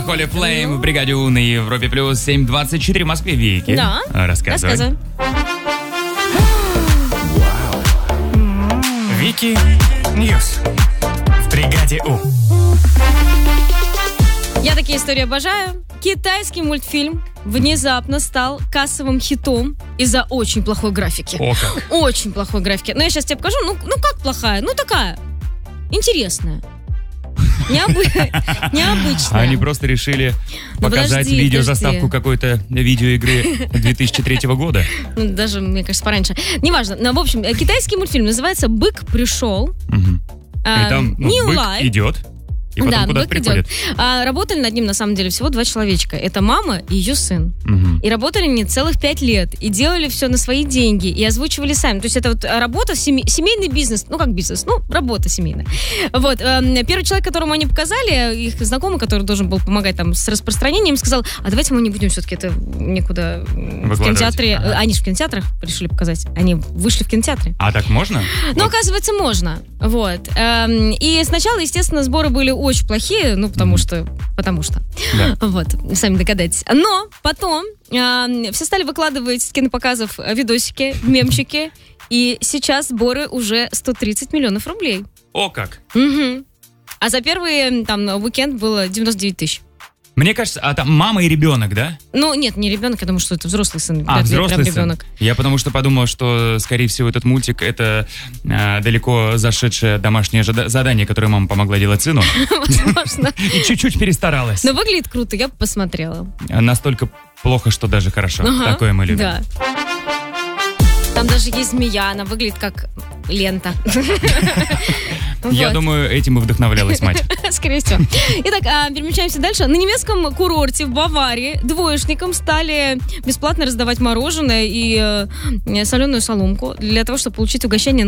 Holy Flame в бригаде У на Европе плюс 7:24 в Москве. Вики. Да. Рассказывай. Вики Ньюс в бригаде У. Я такие истории обожаю. Китайский мультфильм внезапно стал кассовым хитом из-за очень плохой графики. О, как. Очень плохой графики. Но я сейчас тебе покажу. Ну как плохая? Ну такая. Интересная. Необычная. Они просто решили показать видеозаставку какой-то видеоигры 2003 года. Ну, даже, мне кажется, пораньше. Неважно. Но, в общем, китайский мультфильм называется «Бык пришел». И там бык идет. И потом куда-то приходит. Работали над ним, на самом деле, всего 2 человечка. Это мама и ее сын. И работали они целых 5 лет. И делали все на свои деньги. И озвучивали сами. То есть это вот работа, семейный бизнес. Ну, как бизнес? Ну, работа семейная. Вот. Первый человек, которому они показали, их знакомый, который должен был помогать там с распространением, сказал, а давайте мы не будем все-таки это никуда в кинотеатре. Они же в кинотеатрах решили показать. Они вышли в кинотеатре. А так можно? Ну, оказывается, можно. Вот. И сначала, естественно, сборы были очень плохие, ну, потому что. Да. Вот, сами догадайтесь. Но потом все стали выкладывать с кинопоказов видосики, мемчики, и сейчас сборы уже 130 миллионов рублей. О, как. Угу. А за первый там уикенд было 99 тысяч. Мне кажется, а там мама и ребенок, да? Ну, нет, не ребенок, я думаю, что это взрослый сын. Взрослый сын. Ребенок. Я потому что подумал, что, скорее всего, этот мультик — это далеко зашедшее домашнее задание, которое мама помогла делать сыну. Возможно. И чуть-чуть перестаралась. Но выглядит круто, я бы посмотрела. Настолько плохо, что даже хорошо. Такое мы любим. Да. Там даже есть змея, она выглядит как лента. Я думаю, этим и вдохновлялась мать. Скорее всего. Итак, перемещаемся дальше. На немецком курорте в Баварии двоечникам стали бесплатно раздавать мороженое и соленую соломку для того, чтобы получить угощение